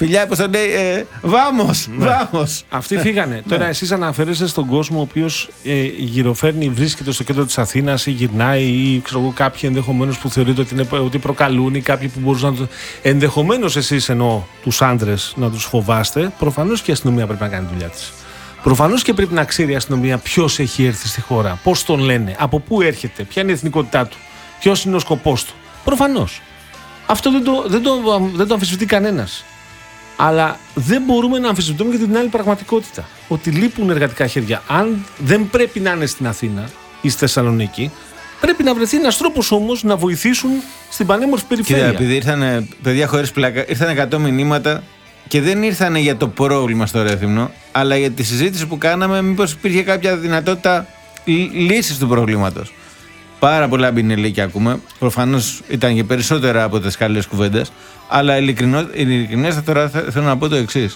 Φιλιά, πώς το λέει, βάμος. Αυτοί φύγανε. Τώρα εσείς αναφέρεστε στον κόσμο ο οποίος γυροφέρνει, βρίσκεται στο κέντρο της Αθήνας ή γυρνάει ή ξέρω εγώ, κάποιοι ενδεχομένως που θεωρείτε ότι προκαλούν ή κάποιοι που μπορούν να το. Ενδεχομένως εσείς εννοώ τους άντρες να τους φοβάστε. Προφανώς και η αστυνομία πρέπει να κάνει τη δουλειά της. Προφανώς και πρέπει να ξέρει η αστυνομία ποιος έχει έρθει στη χώρα, πώς τον λένε, από πού έρχεται, ποια είναι η εθνικότητά του, ποιος είναι ο σκοπός του. Προφανώς. Αυτό δεν το αμφισβητεί κανένας. Αλλά δεν μπορούμε να αμφισβητούμε και την άλλη πραγματικότητα. Ότι λείπουν εργατικά χέρια. Αν δεν πρέπει να είναι στην Αθήνα ή στη Θεσσαλονίκη, πρέπει να βρεθεί ένας τρόπος όμως να βοηθήσουν στην πανέμορφη περιφέρεια. Κοίτα, επειδή ήρθαν, παιδιά, χωρίς πλάκα, ήρθαν 100 μηνύματα και δεν ήρθαν για το πρόβλημα στο Ρέθυμνο, αλλά για τη συζήτηση που κάναμε, μήπως υπήρχε κάποια δυνατότητα λύσης του προβλήματος. Πάρα πολλά μπινελίκια ακούμε. Προφανώς ήταν και περισσότερα από τις καλές κουβέντες. Αλλά ειλικρινές τώρα θέλω να πω το εξής.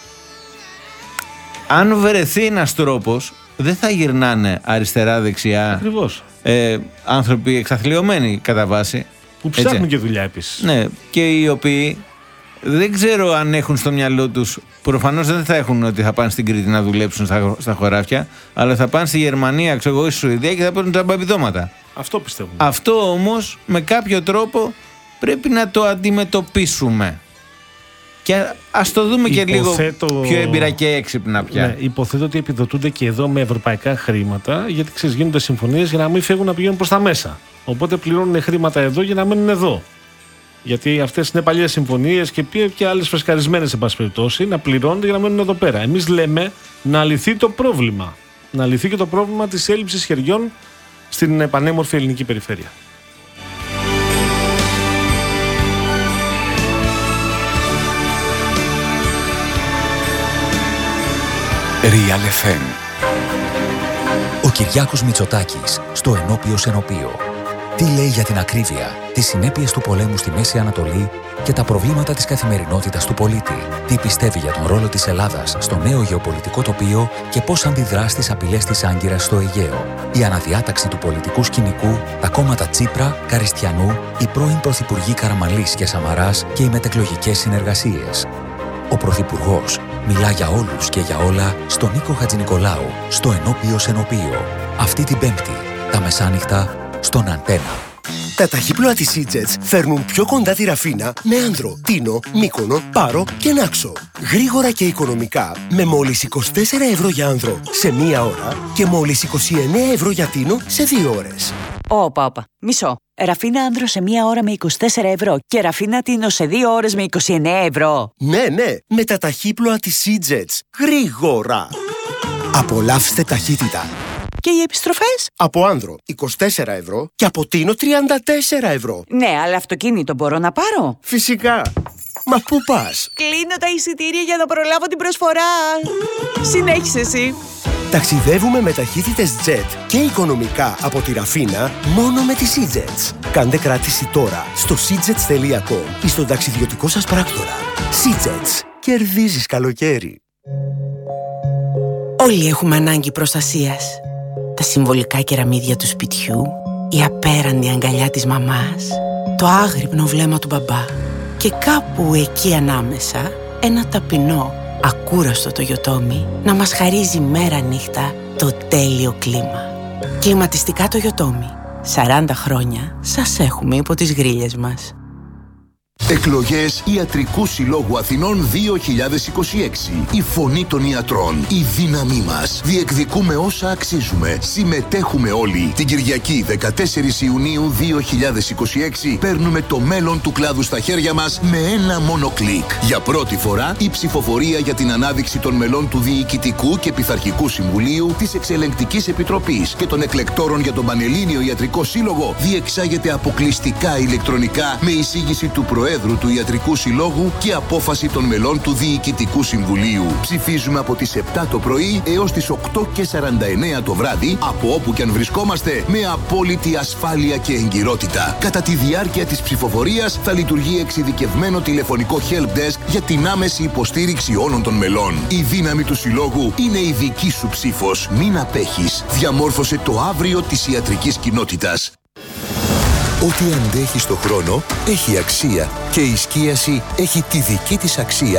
Αν βρεθεί ένας τρόπος, δεν θα γυρνάνε αριστερά-δεξιά. Ακριβώς. Άνθρωποι εξαθλιωμένοι κατά βάση. Που ψάχνουν και δουλειά επίσης. Ναι, και οι οποίοι δεν ξέρω αν έχουν στο μυαλό τους. Προφανώς δεν θα έχουν ότι θα πάνε στην Κρήτη να δουλέψουν στα χωράφια, αλλά θα πάνε στη Γερμανία, ξέρω εγώ, στη Σουηδία και θα παίρνουν τζαμπαπιδώματα. Αυτό πιστεύουμε. Αυτό όμως με κάποιο τρόπο πρέπει να το αντιμετωπίσουμε. Και ας το δούμε και λίγο πιο έμπειρα και έξυπνα πια. Ναι, υποθέτω ότι επιδοτούνται και εδώ με ευρωπαϊκά χρήματα, γιατί ξέρεις, γίνονται συμφωνίες για να μην φύγουν να πηγαίνουν προς τα μέσα. Οπότε πληρώνουν χρήματα εδώ για να μένουν εδώ. Γιατί αυτές είναι παλιές συμφωνίες και άλλες φρεσκαρισμένες, εν πάση περιπτώσει, να πληρώνονται για να μένουν εδώ πέρα. Εμείς λέμε να λυθεί το πρόβλημα. Να λυθεί και το πρόβλημα της έλλειψης χεριών στην πανέμορφη ελληνική περιφέρεια. Real FM. Ο Κυριάκος Μητσοτάκης στο Ενώπιο Σενοπείο. Τι λέει για την ακρίβεια, τις συνέπειες του πολέμου στη Μέση Ανατολή και τα προβλήματα της καθημερινότητας του πολίτη. Τι πιστεύει για τον ρόλο της Ελλάδας στο νέο γεωπολιτικό τοπίο και πώς αντιδρά στις απειλές της Άγκυρας στο Αιγαίο. Η αναδιάταξη του πολιτικού σκηνικού, τα κόμματα Τσίπρα, Καριστιανού, οι πρώην πρωθυπουργοί Καραμανλής και Σαμαράς και οι μετεκλογικές συνεργασίες. Ο Πρωθυπουργός μιλά για όλους και για όλα στον Νίκο Χατζηνικολάου, στο Ενώπιο Σενοπείο. Αυτή την Πέμπτη, τα μεσάνυχτα, στον Αντένα. Τα ταχύπλοα της EasyJet φέρνουν πιο κοντά τη Ραφίνα με Άνδρο, Τίνο, Μύκονο, Πάρο και Νάξο. Γρήγορα και οικονομικά με μόλις 24 ευρώ για Άνδρο σε 1 ώρα και μόλις 29 ευρώ για Τίνο σε 2 ώρες. Όπα. Μισό. Ραφίνα Άνδρο σε 1 ώρα με 24 ευρώ και Ραφίνα Τίνο σε 2 ώρες με 29 ευρώ. Ναι, με τα ταχύπλοα της EasyJet. Γρήγορα. Απολαύστε ταχύτητα. Και οι επιστροφές? Από Άνδρο 24 ευρώ και από Τίνο 34 ευρώ. Ναι, αλλά αυτοκίνητο μπορώ να πάρω? Φυσικά. Μα πού πας? Κλείνω τα εισιτήρια για να προλάβω την προσφορά. Συνέχισε εσύ. Ταξιδεύουμε με ταχύτητες jet και οικονομικά από τη Ραφίνα μόνο με τις EasyJets. Κάντε κράτηση τώρα στο seajets.com ή στον ταξιδιωτικό σας πράκτορα. EasyJets. Κερδίζεις καλοκαίρι. Όλοι έχουμε ανάγκη προστασίας. Τα συμβολικά κεραμίδια του σπιτιού, η απέραντη αγκαλιά της μαμάς, το άγρυπνο βλέμμα του μπαμπά και κάπου εκεί ανάμεσα ένα ταπεινό, ακούραστο Toyotomi να μας χαρίζει μέρα νύχτα το τέλειο κλίμα. Κλιματιστικά Toyotomi. 40 χρόνια σας έχουμε υπό τις γρίλες μας. Εκλογές Ιατρικού Συλλόγου Αθηνών 2026. Η φωνή των ιατρών. Η δύναμή μας. Διεκδικούμε όσα αξίζουμε. Συμμετέχουμε όλοι. Την Κυριακή 14 Ιουνίου 2026 παίρνουμε το μέλλον του κλάδου στα χέρια μας με ένα μόνο κλικ. Για πρώτη φορά η ψηφοφορία για την ανάδειξη των μελών του Διοικητικού και Πειθαρχικού Συμβουλίου, της Εξελεγκτικής Επιτροπής και των εκλεκτόρων για τον Πανελλήνιο Ιατρικό Σύλλογο διεξάγεται αποκλειστικά ηλεκτρονικά με εισήγηση του Προέδρου του Ιατρικού Συλλόγου και απόφαση των μελών του Διοικητικού Συμβουλίου. Ψηφίζουμε από τις 7 το πρωί έως τις 8:49 το βράδυ, από όπου και αν βρισκόμαστε, με απόλυτη ασφάλεια και εγκυρότητα. Κατά τη διάρκεια της ψηφοφορίας θα λειτουργεί εξειδικευμένο τηλεφωνικό help desk για την άμεση υποστήριξη όλων των μελών. Η δύναμη του Συλλόγου είναι η δική σου ψήφος. Μην απέχεις. Διαμόρφωσε το αύριο της ιατρικής κοινότητας. Ό,τι αντέχει στο χρόνο έχει αξία και η σκίαση έχει τη δική της αξία